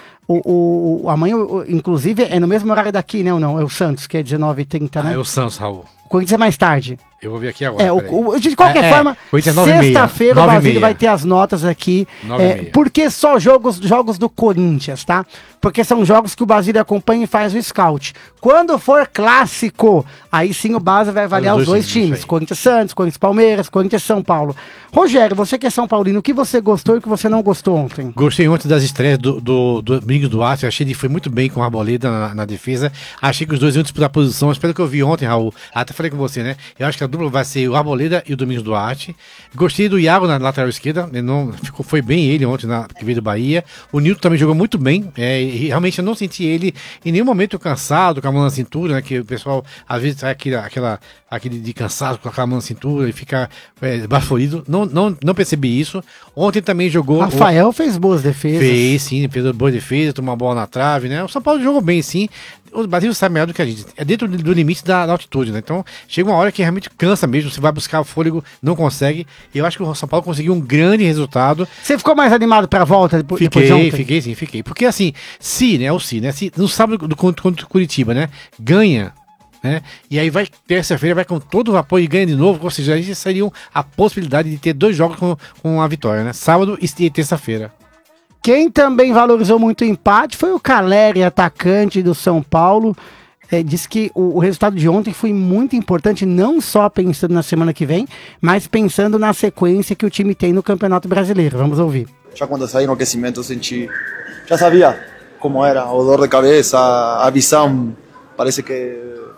amanhã, inclusive, é no mesmo horário daqui, né, ou não? É o Santos, que é 19h30, né?
É o Santos, Raul.
O Corinthians é mais tarde.
Eu vou ver aqui agora.
De qualquer forma, sexta-feira o Basílio vai ter as notas aqui. Porque só jogos do Corinthians, tá? Porque são jogos que o Basílio acompanha e faz o scout. Quando for clássico, aí sim o Basílio vai avaliar os dois times. Corinthians Santos, Corinthians Palmeiras, Corinthians São Paulo. Rogério, você que é São Paulino, o que você gostou e o que você não gostou ontem?
Gostei ontem das estreias do Domingos Duarte. Achei que ele foi muito bem com a Arboleda na defesa. Achei que os dois iam disputar a posição. Mas pelo que eu vi ontem, Raul, até falei com você, né? Eu acho que a dupla vai ser o Arboleda e o Domingos Duarte. Gostei do Iago na lateral esquerda. Foi bem ele ontem, que veio do Bahia. O Nilton também jogou muito bem. E realmente eu não senti ele em nenhum momento cansado, com a mão na cintura, né? Que o pessoal às vezes sai aquele de cansado com a mão na cintura e fica baforido. Não percebi isso. Ontem também jogou.
Rafael fez boas defesas.
Fez boas defesas, tomou uma bola na trave, né? O São Paulo jogou bem, sim. O Brasil sabe melhor do que a gente. É dentro do limite da altitude, né? Então chega uma hora que realmente cansa mesmo. Você vai buscar o fôlego, não consegue. E eu acho que o São Paulo conseguiu um grande resultado.
Você ficou mais animado pra volta depois de ontem?
Fiquei. Porque assim, se no sábado contra o Curitiba, né? Ganha, né? E aí terça-feira vai com todo o vapor e ganha de novo. Ou seja, aí seria a possibilidade de ter 2 jogos com a vitória, né? Sábado e terça-feira.
Quem também valorizou muito o empate foi o Caleri, atacante do São Paulo. Disse que o resultado de ontem foi muito importante, não só pensando na semana que vem, mas pensando na sequência que o time tem no Campeonato Brasileiro. Vamos ouvir.
Já quando eu saí no aquecimento, eu senti... Já sabia como era, o dor de cabeça, a visão parece que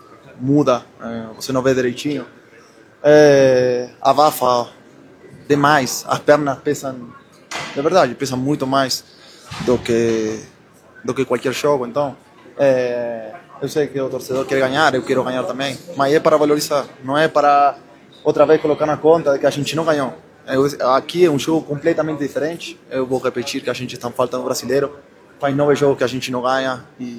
muda, você não vê direitinho. Abafa demais, as pernas pesam... De verdade, pesa muito mais do que qualquer jogo. Então, eu sei que o torcedor quer ganhar, eu quero ganhar também, mas é para valorizar, não é para outra vez colocar na conta de que a gente não ganhou. Aqui é um jogo completamente diferente. Eu vou repetir que a gente está falta no brasileiro. Faz 9 jogos que a gente não ganha e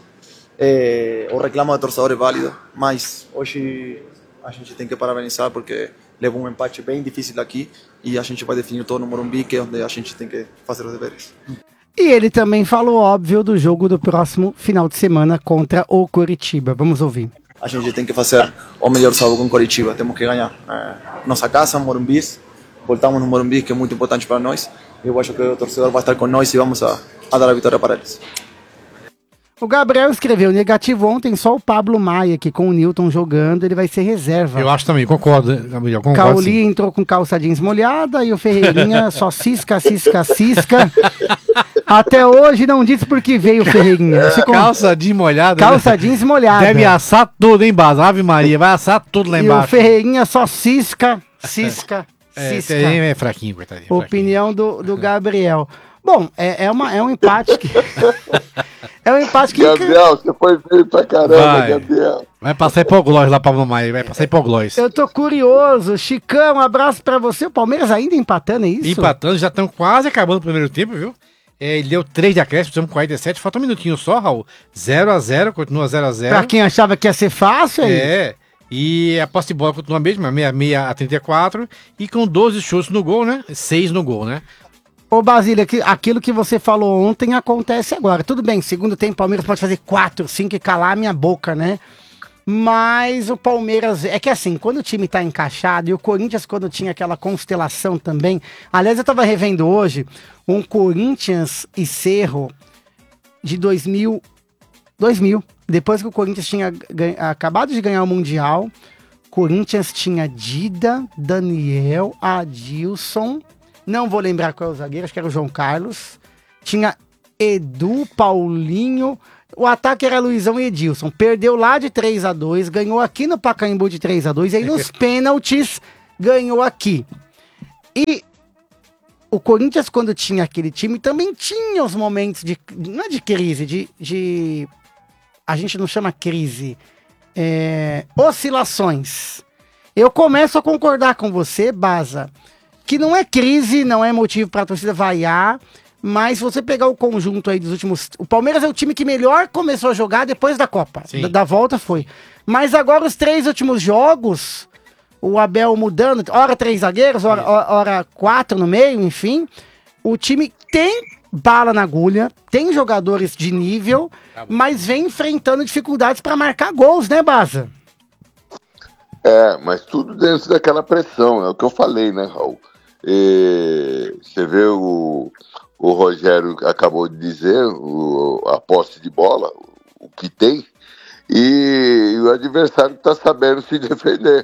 o reclamo do torcedor é válido, mas hoje a gente tem que parabenizar porque levou um empate bem difícil aqui e a gente vai definir todo no Morumbi, que é onde a gente tem que fazer os deveres.
E ele também falou, óbvio, do jogo do próximo final de semana contra o Coritiba. Vamos ouvir.
A gente tem que fazer o melhor sábado com o Coritiba, temos que ganhar. Nossa casa, Morumbi, voltamos no Morumbi, que é muito importante para nós. Eu acho que o torcedor vai estar com nós e vamos a dar a vitória para eles.
O Gabriel escreveu negativo ontem, só o Pablo Maia, que com o Nilton jogando, ele vai ser reserva.
Eu acho também, concordo, Gabriel.
Cauli entrou com calça jeans molhada e o Ferreirinha só cisca. Até hoje não disse por que veio o Ferreirinha.
Calça jeans molhada.
Calça jeans molhada.
Deve assar tudo, hein, Baza? Ave Maria, vai assar tudo lá embaixo.
E o Ferreirinha só cisca.
É fraquinho, coitadinho.
Opinião do Gabriel. Bom, é um empate que... É um empate que...
Gabriel, você foi feio pra caramba, Gabriel.
Vai passar hipoglós lá pra mamãe, vai passar hipoglós.
Eu tô curioso. Chicão, um abraço pra você. O Palmeiras ainda empatando, é isso?
Empatando, já estão quase acabando o primeiro tempo, viu? Ele deu 3 de acréscimo, estamos com 47, falta um minutinho só, Raul. 0-0, continua 0-0.
Pra quem achava que ia ser fácil, aí.
E a posse de bola continua a mesma, 66-34, e com 12 chutes no gol, né? 6 no gol, né?
Ô Basílio, aquilo que você falou ontem acontece agora. Tudo bem, segundo tempo o Palmeiras pode fazer 4, 5 e calar a minha boca, né? Mas o Palmeiras... É que assim, quando o time tá encaixado, e o Corinthians quando tinha aquela constelação também... Aliás, eu tava revendo hoje um Corinthians e Cerro de 2000, depois que o Corinthians tinha acabado de ganhar o Mundial, Corinthians tinha Dida, Daniel, Adilson, não vou lembrar qual é o zagueiro, acho que era o João Carlos. Tinha Edu, Paulinho, o ataque era Luizão e Edilson. Perdeu lá de 3-2, ganhou aqui no Pacaembu de 3-2, e aí nos pênaltis ganhou aqui. E o Corinthians, quando tinha aquele time, também tinha os momentos de, não é de crise, a gente não chama crise, oscilações. Eu começo a concordar com você, Baza, que não é crise, não é motivo para a torcida vaiar, mas se você pegar o conjunto aí dos últimos... O Palmeiras é o time que melhor começou a jogar depois da Copa. Da volta foi. Mas agora os 3 últimos jogos, o Abel mudando, hora 3 zagueiros, hora 4 no meio, enfim. O time tem bala na agulha, tem jogadores de nível, mas vem enfrentando dificuldades para marcar gols, né, Baza?
Mas tudo dentro daquela pressão, é o que eu falei, né, Raul? Você vê o Rogério acabou de dizer, a posse de bola, o que tem, e o adversário está sabendo se defender.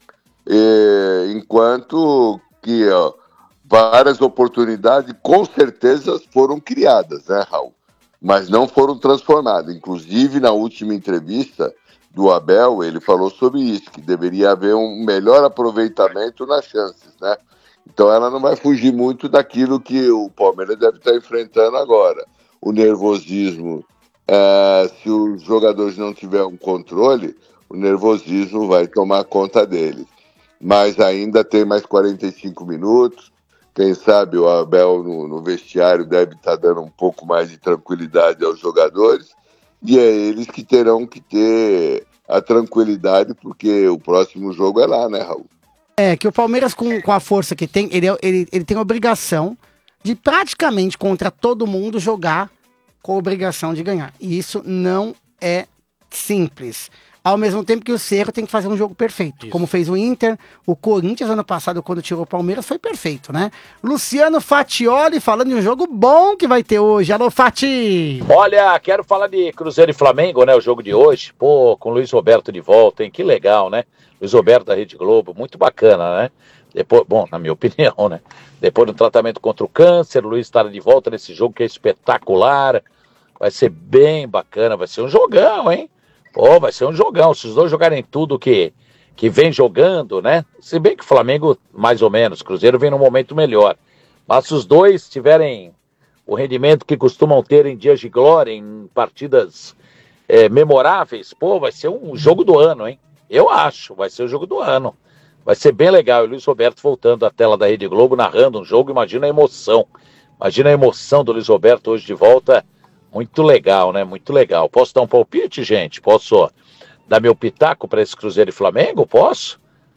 Enquanto que várias oportunidades com certeza foram criadas, né, Raul? Mas não foram transformadas. Inclusive, na última entrevista do Abel, ele falou sobre isso, que deveria haver um melhor aproveitamento nas chances, né? Então ela não vai fugir muito daquilo que o Palmeiras deve estar enfrentando agora. O nervosismo, se os jogadores não tiverem um controle, o nervosismo vai tomar conta deles. Mas ainda tem mais 45 minutos. Quem sabe o Abel no vestiário deve estar dando um pouco mais de tranquilidade aos jogadores. E é eles que terão que ter a tranquilidade, porque o próximo jogo é lá, né, Raul?
Que o Palmeiras, com a força que tem, ele tem a obrigação de praticamente contra todo mundo jogar com a obrigação de ganhar. E isso não é simples. Ao mesmo tempo que o Cerro tem que fazer um jogo perfeito. Isso. Como fez o Inter, o Corinthians ano passado, quando tirou o Palmeiras, foi perfeito, né? Luciano Fatioli falando de um jogo bom que vai ter hoje. Alô, Fati!
Olha, quero falar de Cruzeiro e Flamengo, né? O jogo de hoje. Pô, com o Luiz Roberto de volta, hein? Que legal, né? Luiz Roberto da Rede Globo, muito bacana, né? Depois, bom, na minha opinião, né? Depois do tratamento contra o câncer, o Luiz estará de volta nesse jogo que é espetacular. Vai ser bem bacana, vai ser um jogão, hein? Pô, vai ser um jogão. Se os dois jogarem tudo que vem jogando, né? Se bem que o Flamengo, mais ou menos, o Cruzeiro vem num momento melhor. Mas se os dois tiverem o rendimento que costumam ter em dias de glória, em partidas memoráveis, pô, vai ser um jogo do ano, hein? Eu acho, vai ser o jogo do ano. Vai ser bem legal. E o Luiz Roberto voltando à tela da Rede Globo, narrando um jogo, imagina a emoção. Imagina a emoção do Luiz Roberto hoje de volta. Muito legal, né? Muito legal. Posso dar um palpite, gente? Posso dar meu pitaco para esse Cruzeiro e Flamengo? Posso?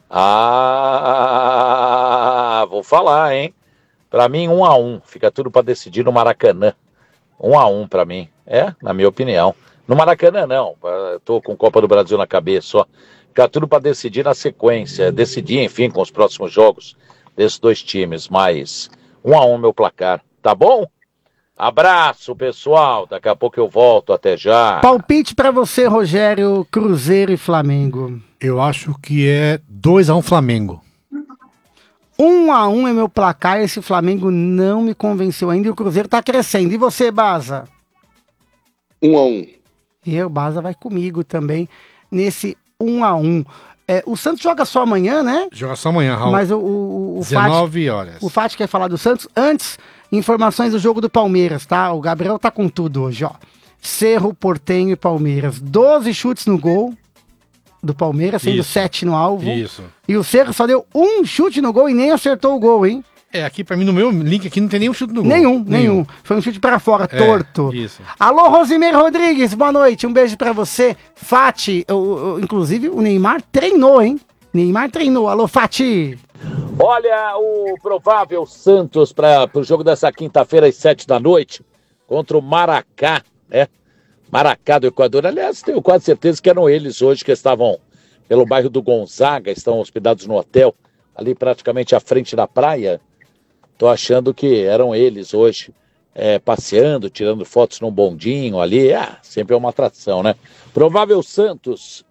Vou falar, hein? Para mim, 1-1. Fica tudo para decidir no Maracanã. 1-1 para mim. Na minha opinião. No Maracanã, não. Tô com Copa do Brasil na cabeça, ó. Fica tudo para decidir na sequência. Decidir, enfim, com os próximos jogos desses dois times. Mas 1-1 meu placar. Tá bom? Abraço, pessoal. Daqui a pouco eu volto. Até já.
Palpite pra você, Rogério, Cruzeiro e Flamengo.
Eu acho que é 2-1 Flamengo.
1-1 é meu placar. Esse Flamengo não me convenceu ainda e o Cruzeiro tá crescendo. E você, Baza?
1-1.
O Baza vai comigo também nesse 1-1. O Santos joga só amanhã, né?
Joga só amanhã, Raul.
Mas o
19 horas.
O Fati quer falar do Santos. Antes, informações do jogo do Palmeiras, tá? O Gabriel tá com tudo hoje, ó. Cerro, Portenho e Palmeiras. 12 chutes no gol do Palmeiras, sendo 7 no alvo.
Isso.
E o Cerro só deu um chute no gol e nem acertou o gol, hein?
Aqui pra mim, no meu link aqui, não tem nenhum chute no gol.
Nenhum. Foi um chute pra fora, torto.
Isso.
Alô, Rosimeire Rodrigues, boa noite. Um beijo pra você. Fati, inclusive o Neymar treinou, hein? Alô, Fati.
Olha, o provável Santos para o jogo dessa quinta-feira às 7 da noite contra o Maracá, né? Maracá do Equador. Aliás, tenho quase certeza que eram eles hoje que estavam pelo bairro do Gonzaga, estão hospedados no hotel, ali praticamente à frente da praia. Tô achando que eram eles hoje, passeando, tirando fotos num bondinho ali. Sempre é uma atração, né? Provável Santos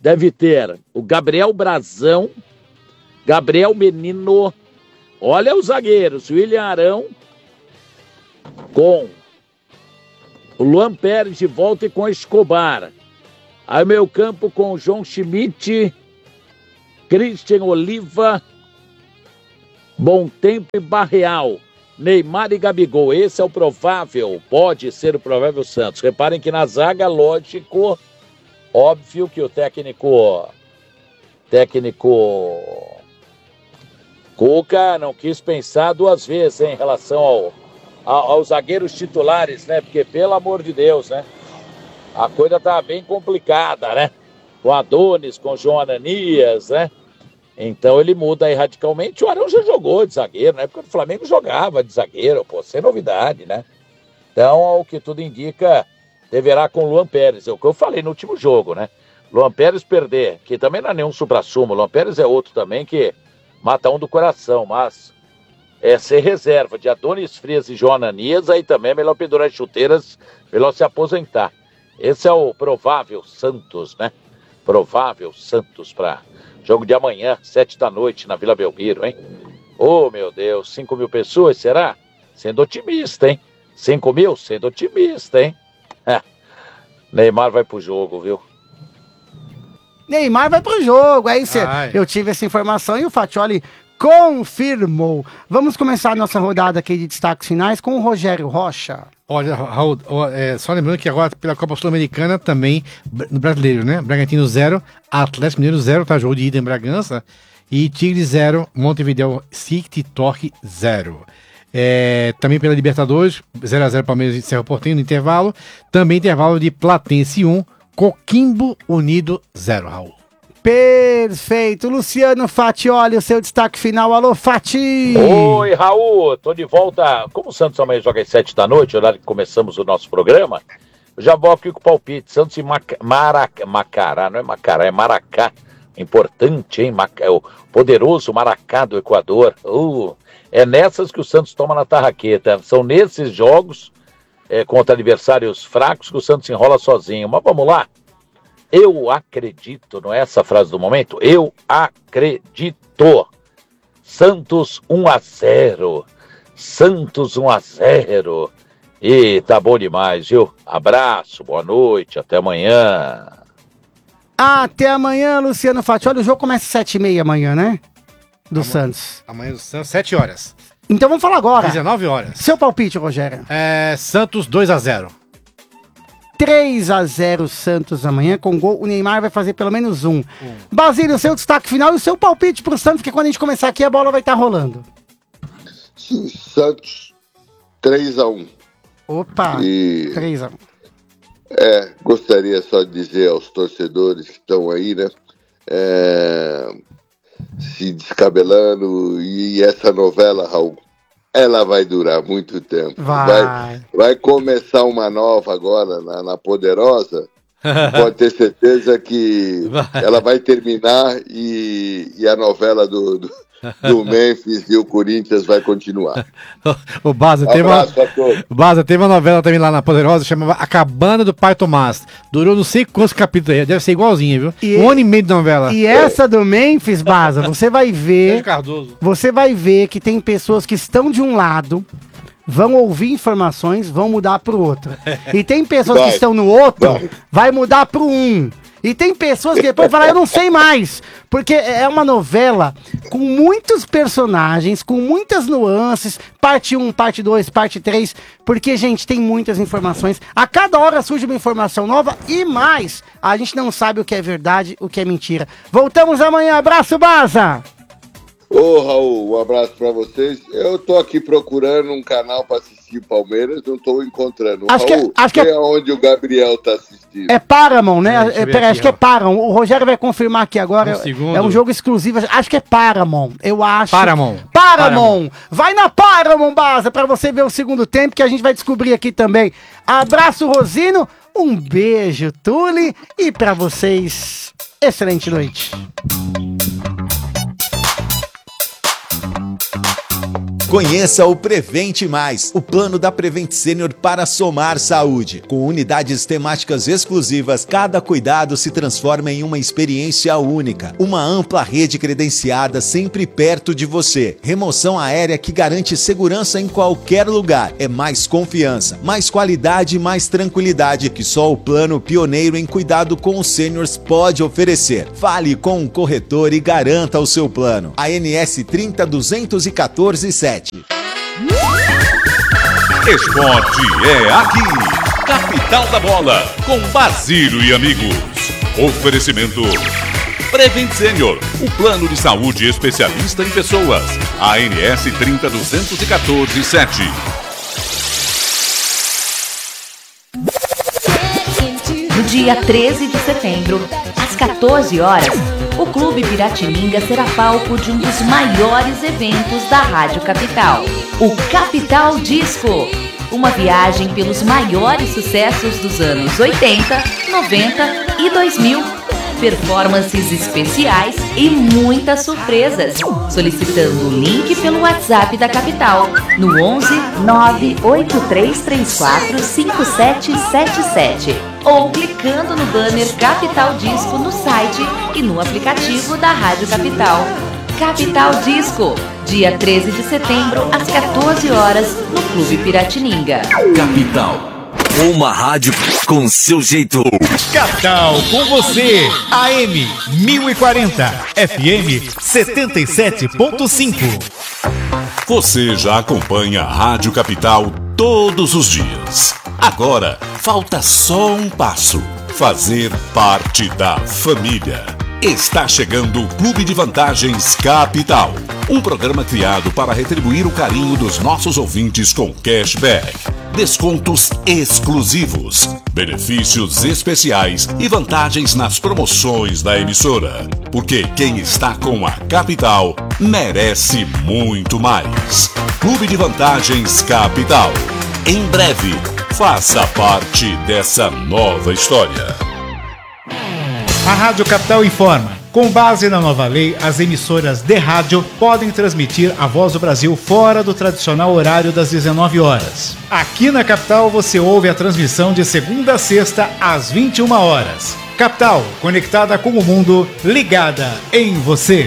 deve ter o Gabriel Brazão, Gabriel Menino, olha os zagueiros, William Arão, com o Luan Pérez de volta e com Escobar. Aí meio campo com o João Schmidt, Christian Oliva, Bom Tempo e Barreal, Neymar e Gabigol. Esse é o provável, pode ser o provável Santos. Reparem que na zaga, lógico, óbvio que o técnico Cuca não quis pensar duas vezes em relação aos zagueiros titulares, né? Porque, pelo amor de Deus, né? A coisa tá bem complicada, né? Com Adonis, com João Ananias, né? Então ele muda aí radicalmente. O Arão já jogou de zagueiro, na época do Flamengo jogava de zagueiro, pô, sem novidade, né? Então, ao que tudo indica, deverá com o Luan Pérez. É o que eu falei no último jogo, né? Luan Pérez perder, que também não é nenhum supra-sumo. Luan Pérez é outro também que mata um do coração, mas ser reserva de Adonis Frias e João Ananias, aí também é melhor pendurar as chuteiras, melhor se aposentar. Esse é o provável Santos, né? Provável Santos para jogo de amanhã, 7 da noite, na Vila Belmiro, hein? Oh, meu Deus, 5 mil pessoas, será? Sendo otimista, hein? 5 mil? Sendo otimista, hein? Neymar vai pro jogo, viu?
Neymar vai pro jogo, é isso. Eu tive essa informação e o Fatioli confirmou. Vamos começar a nossa rodada aqui de destaques finais com o Rogério Rocha.
Olha, Raul, só lembrando que agora pela Copa Sul-Americana também, no brasileiro, né? Bragantino 0, Atlético Mineiro 0, tá? Jogo de ida em Bragança. E Tigre 0, Montevideo City Torque 0. Também pela Libertadores, 0x0 Palmeiras e Cerro Porteño no intervalo. Também intervalo de Platense 1, Coquimbo Unido 0, Raul.
Perfeito. Luciano Fatioli, o seu destaque final. Alô, Fati!
Oi, Raul. Tô de volta. Como o Santos amanhã joga às 7 da noite, horário que começamos o nosso programa, eu já vou aqui com o palpite. Santos e Macará, não é Macará, é Maracá. Importante, hein? É o poderoso Maracá do Equador. É nessas que o Santos toma na tarraqueta. São nesses jogos contra adversários fracos que o Santos enrola sozinho. Mas vamos lá. Eu acredito, não é essa a frase do momento? Eu acredito. Santos 1x0. Santos 1x0. E tá bom demais, viu? Abraço, boa noite, até amanhã.
Até amanhã, Luciano Fatioli. O jogo começa às 7h30 amanhã, né? Santos.
Amanhã do Santos, 7 horas.
Então vamos falar agora.
19 horas.
Seu palpite, Rogério.
Santos 2x0.
3x0 Santos amanhã, com gol. O Neymar vai fazer pelo menos um. Basílio, seu destaque final e o seu palpite pro Santos, porque quando a gente começar aqui a bola vai estar rolando.
Sim, Santos 3x1.
Opa, 3x1.
Gostaria só de dizer aos torcedores que estão aí, né? Se descabelando, e essa novela, Raul, ela vai durar muito tempo. Vai começar uma nova agora na Poderosa. Pode ter certeza que ela vai terminar e a novela do Memphis e o Corinthians vai continuar.
O Baza teve uma novela também lá na Poderosa, chamava A Cabana do Pai Tomás. Durou não sei quantos capítulos aí, deve ser igualzinho, viu? 1 ano e meio de novela.
E essa do Memphis, Baza, você vai ver. Você vai ver que tem pessoas que estão de um lado, vão ouvir informações, vão mudar pro outro. E tem pessoas que estão no outro, vai mudar pro um. E tem pessoas que depois falam, eu não sei mais. Porque é uma novela com muitos personagens, com muitas nuances. Parte 1, parte 2, parte 3. Porque, gente, tem muitas informações. A cada hora surge uma informação nova e mais. A gente não sabe o que é verdade, o que é mentira. Voltamos amanhã. Abraço, Baza!
Raul, um abraço pra vocês. Eu tô aqui procurando um canal pra assistir Palmeiras, não tô encontrando.
Acho que é
onde o Gabriel tá assistindo.
É Paramount, né? Acho que é Paramount. O Rogério vai confirmar aqui agora. É um jogo exclusivo. Acho que é Paramount. Eu acho. Paramount. Vai na Paramount, Baza, pra você ver o segundo tempo, que a gente vai descobrir aqui também. Abraço, Rosino. Um beijo, Tule. E pra vocês, excelente noite.
Conheça o Prevente Mais, o plano da Prevent Senior para somar saúde. Com unidades temáticas exclusivas, cada cuidado se transforma em uma experiência única. Uma ampla rede credenciada sempre perto de você. Remoção aérea que garante segurança em qualquer lugar. É mais confiança, mais qualidade e mais tranquilidade que só o plano pioneiro em cuidado com os sêniors pode oferecer. Fale com um corretor e garanta o seu plano. ANS 30.214.7.
Esporte é aqui. Capital da Bola, com Basílio e amigos. Oferecimento Prevent Senior, o plano de saúde especialista em pessoas. ANS 30.214.7.
No dia 13 de setembro, às 14 horas, o Clube Piratininga será palco de um dos maiores eventos da Rádio Capital, o Capital Disco. Uma viagem pelos maiores sucessos dos anos 80, 90 e 2000. Performances especiais e muitas surpresas. Solicitando o link pelo WhatsApp da Capital no 11 98334 5777 ou clicando no banner Capital Disco no site e no aplicativo da Rádio Capital. Capital Disco, dia 13 de setembro às 14 horas no Clube Piratininga.
Capital, uma rádio com seu jeito.
Capital com você, AM 1040, FM 77.5.
Você já acompanha a Rádio Capital todos os dias. Agora, falta só um passo: fazer parte da família. Está chegando o Clube de Vantagens Capital, um programa criado para retribuir o carinho dos nossos ouvintes com cashback, descontos exclusivos, benefícios especiais e vantagens nas promoções da emissora. Porque quem está com a Capital merece muito mais. Clube de Vantagens Capital. Em breve, faça parte dessa nova história.
A Rádio Capital informa. Com base na nova lei, as emissoras de rádio podem transmitir a Voz do Brasil fora do tradicional horário das 19 horas. Aqui na Capital você ouve a transmissão de segunda a sexta às 21 horas. Capital, conectada com o mundo, ligada em você.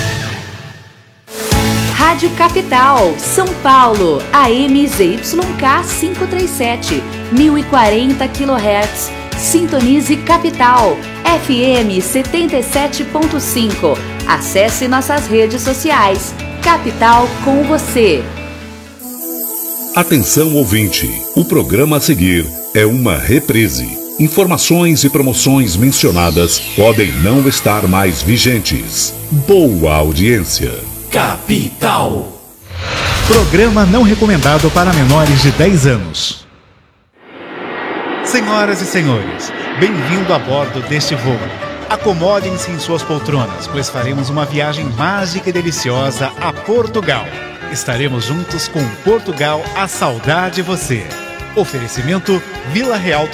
Rádio Capital, São Paulo, AM ZYK 537, 1040 kHz. Sintonize Capital, FM 77.5. Acesse nossas redes sociais. Capital com você.
Atenção ouvinte, o programa a seguir é uma reprise. Informações e promoções mencionadas podem não estar mais vigentes. Boa audiência.
Capital. Programa não recomendado para menores de 10 anos. Senhoras e senhores, bem-vindo a bordo deste voo. Acomodem-se em suas poltronas, pois faremos uma viagem mágica e deliciosa a Portugal. Estaremos juntos com Portugal a saudar de você. Oferecimento Vila Real